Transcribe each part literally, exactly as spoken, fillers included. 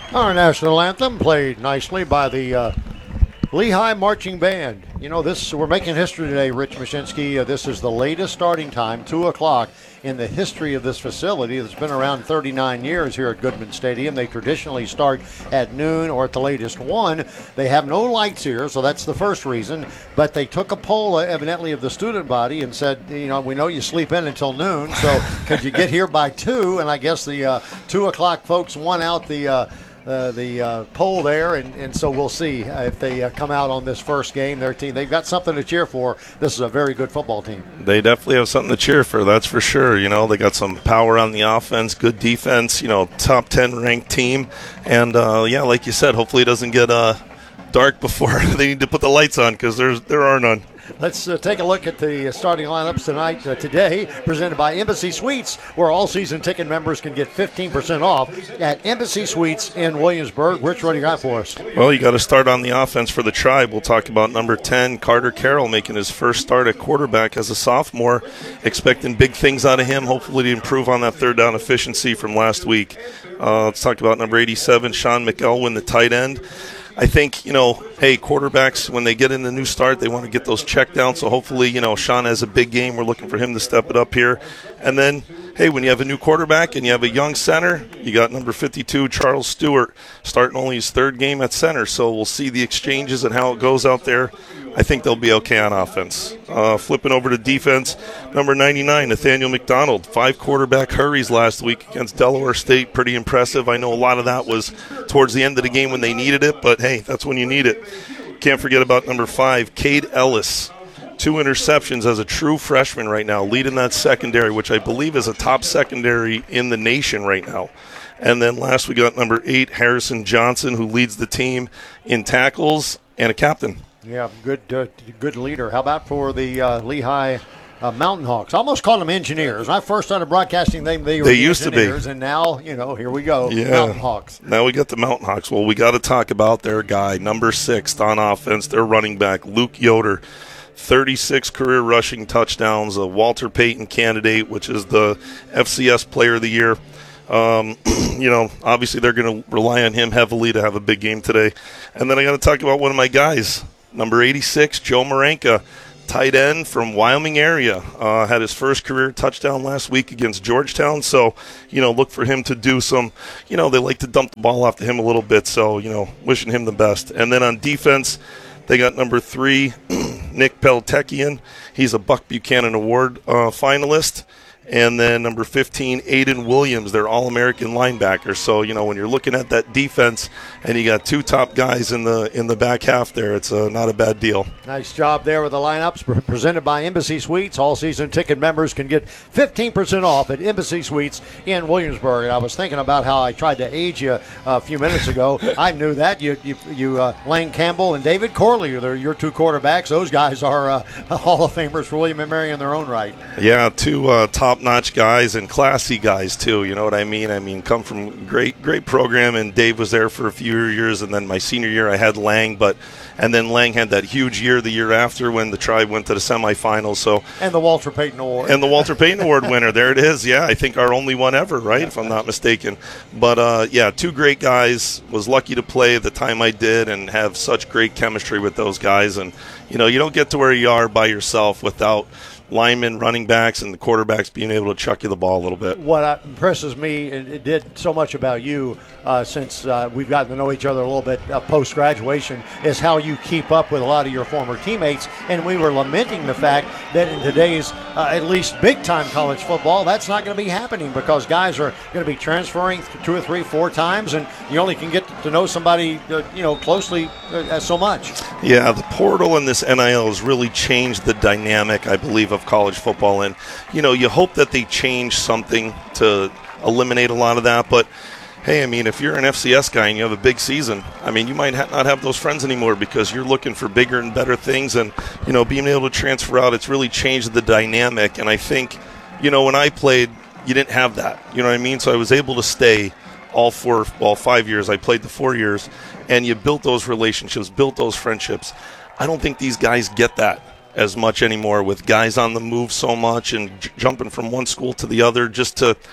Our national anthem played nicely by the uh, Lehigh Marching Band. You know, this we're making history today, Rich Mashinsky. Uh, this is the latest starting time, two o'clock, in the history of this facility that's been around thirty-nine years here at Goodman Stadium. They traditionally start at noon or at the latest one. They have no lights here, so that's the first reason. But they took a poll, uh, evidently, of the student body and said, you know, we know you sleep in until noon, so could you get here by two? And I guess the uh, two o'clock folks won out the uh, Uh, the uh, poll there, and, and so we'll see uh, if they uh, come out on this first game. Their team, they've got something to cheer for. This is a very good football team. They definitely have something to cheer for, that's for sure. You know, they got some power on the offense, good defense, you know, top ten ranked team. And, uh, yeah, like you said, hopefully it doesn't get uh, dark before they need to put the lights on because there are none. Let's uh, take a look at the starting lineups tonight, uh, today, presented by Embassy Suites, where all season ticket members can get fifteen percent off at Embassy Suites in Williamsburg. Rich, what do you got for us? Well, you got to start on the offense for the Tribe. We'll talk about number ten, Carter Carroll, making his first start at quarterback as a sophomore. Expecting big things out of him, hopefully to improve on that third down efficiency from last week. Uh, let's talk about number eighty-seven, Sean McElwin, the tight end. I think, you know, hey, quarterbacks, when they get in the new start, they want to get those check down. So hopefully, you know, Sean has a big game. We're looking for him to step it up here. And then, hey, when you have a new quarterback and you have a young center, you got number fifty-two, Charles Stewart, starting only his third game at center. So we'll see the exchanges and how it goes out there. I think they'll be okay on offense. Uh, flipping over to defense, number ninety-nine, Nathaniel McDonald. Five quarterback hurries last week against Delaware State. Pretty impressive. I know a lot of that was towards the end of the game when they needed it, but, hey, that's when you need it. Can't forget about number five, Cade Ellis. Two interceptions as a true freshman right now, leading that secondary, which I believe is a top secondary in the nation right now. And then last we got number eight, Harrison Johnson, who leads the team in tackles and a captain. Yeah, good uh, good leader. How about for the uh, Lehigh uh, Mountain Hawks? I almost called them engineers. When I first started broadcasting them, they were they the used engineers, to be. And now, you know, here we go, yeah. Mountain Hawks. Now we got the Mountain Hawks. Well, we got to talk about their guy, number six on offense, their running back, Luke Yoder. thirty-six career rushing touchdowns, a Walter Payton candidate, which is the F C S Player of the Year. Um, you know, obviously they're going to rely on him heavily to have a big game today. And then I got to talk about one of my guys, number eighty-six, Joe Marenka, tight end from Wyoming area. Uh, had his first career touchdown last week against Georgetown. So, you know, look for him to do some, you know, they like to dump the ball off to him a little bit. So, you know, wishing him the best. And then on defense, they got number three, Nick Peltekian. He's a Buck Buchanan Award uh, finalist. And then number fifteen, Aiden Williams, their All-American linebacker. So, you know, when you're looking at that defense and you got two top guys in the in the back half there, it's uh, not a bad deal. Nice job there with the lineups presented by Embassy Suites. All season ticket members can get fifteen percent off at Embassy Suites in Williamsburg. And I was thinking about how I tried to age you a few minutes ago. I knew that. You, you, you uh, Lane Campbell and David Corley are your two quarterbacks. Those guys are uh, Hall of Famers for William and Mary in their own right. Yeah, two uh, top-notch guys and classy guys too. You know what I mean? I mean, come from great, great program, and Dave was there for a few years, and then my senior year I had Lang, but and then Lang had that huge year the year after when the Tribe went to the semifinals. So and the Walter Payton Award and the Walter Payton Award winner. There it is. Yeah, I think our only one ever, right? If I'm not mistaken. But uh, yeah, two great guys. Was lucky to play the time I did and have such great chemistry with those guys. And you know, you don't get to where you are by yourself without linemen, running backs, and the quarterbacks being able to chuck you the ball a little bit. What uh, impresses me, and it did so much about you uh, since uh, we've gotten to know each other a little bit uh, post-graduation, is how you keep up with a lot of your former teammates. And we were lamenting the fact that in today's, uh, at least big-time college football, that's not going to be happening because guys are going to be transferring two or three, four times, and you only can get to know somebody, uh, you know, closely uh, so much. Yeah, the portal and this N I L has really changed the dynamic, I believe, of college football. And, you know, you hope that they change something to eliminate a lot of that. But, hey, I mean, if you're an F C S guy and you have a big season, I mean, you might ha- not have those friends anymore because you're looking for bigger and better things. And, you know, being able to transfer out, it's really changed the dynamic. And I think, you know, when I played, you didn't have that. You know what I mean? So I was able to stay all four, well, five years. I played the four years. And you built those relationships, built those friendships. I don't think these guys get that as much anymore with guys on the move so much and j- jumping from one school to the other just to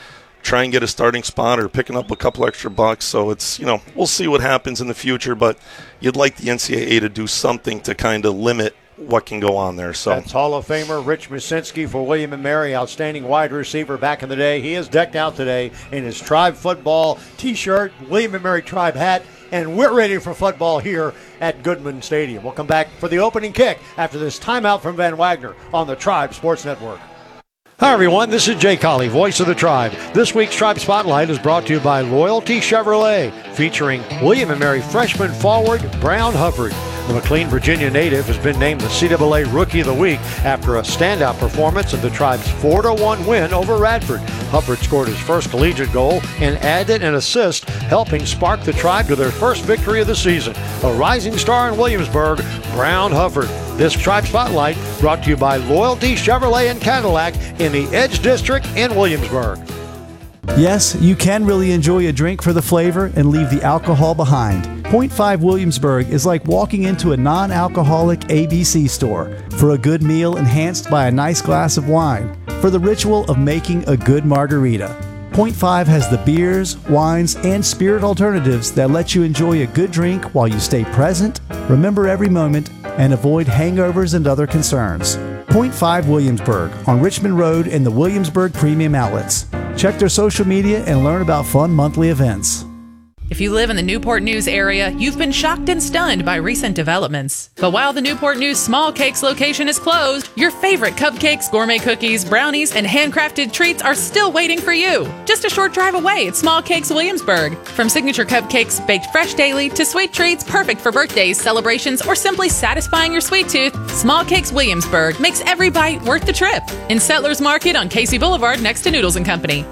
try and get a starting spot or picking up a couple extra bucks. So it's, you know, we'll see what happens in the future, but you'd like the N C double A to do something to kind of limit what can go on there. So that's Hall of Famer Rich Muszynski for William and Mary, outstanding wide receiver back in the day. He is decked out today in his Tribe football T-shirt, William and Mary Tribe hat, and we're ready for football here at Goodman Stadium. We'll come back for the opening kick after this timeout from Van Wagner on the Tribe Sports Network. Hi, everyone. This is Jay Colley, voice of the Tribe. This week's Tribe Spotlight is brought to you by Loyalty Chevrolet, featuring William and Mary freshman forward Brown Hubbard. The McLean, Virginia native has been named the C double A Rookie of the Week after a standout performance in the Tribe's four to one win over Radford. Hubbard scored his first collegiate goal and added an assist, helping spark the Tribe to their first victory of the season. A rising star in Williamsburg, Brown Hubbard. This Tribe Spotlight brought to you by Loyalty Chevrolet and Cadillac in the Edge District in Williamsburg. Yes, you can really enjoy a drink for the flavor and leave the alcohol behind. Point five Williamsburg is like walking into a non-alcoholic A B C store for a good meal enhanced by a nice glass of wine, for the ritual of making a good margarita. Point five has the beers, wines, and spirit alternatives that let you enjoy a good drink while you stay present, remember every moment, and avoid hangovers and other concerns. Point five Williamsburg on Richmond Road in the Williamsburg Premium Outlets. Check their social media and learn about fun monthly events. If you live in the Newport News area, you've been shocked and stunned by recent developments. But while the Newport News Small Cakes location is closed, your favorite cupcakes, gourmet cookies, brownies, and handcrafted treats are still waiting for you. Just a short drive away at Small Cakes Williamsburg. From signature cupcakes baked fresh daily to sweet treats perfect for birthdays, celebrations, or simply satisfying your sweet tooth, Small Cakes Williamsburg makes every bite worth the trip. In Settlers Market on Casey Boulevard next to Noodles and Company.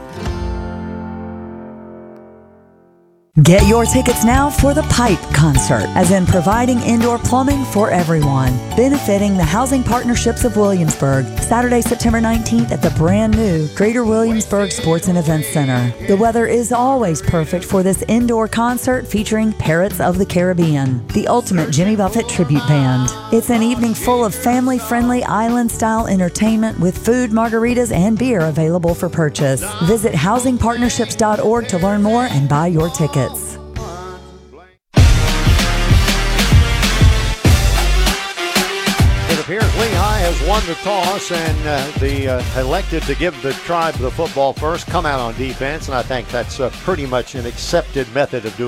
Get your tickets now for the Pipe Concert, as in providing indoor plumbing for everyone, benefiting the Housing Partnerships of Williamsburg, Saturday, September nineteenth at the brand new Greater Williamsburg Sports and Events Center. The weather is always perfect for this indoor concert featuring Parrots of the Caribbean, the ultimate Jimmy Buffett tribute band. It's an evening full of family-friendly island-style entertainment with food, margaritas, and beer available for purchase. Visit housing partnerships dot org to learn more and buy your tickets. It appears Lehigh has won the toss, and uh, the uh, elected to give the Tribe the football first, come out on defense, and I think that's uh, pretty much an accepted method of doing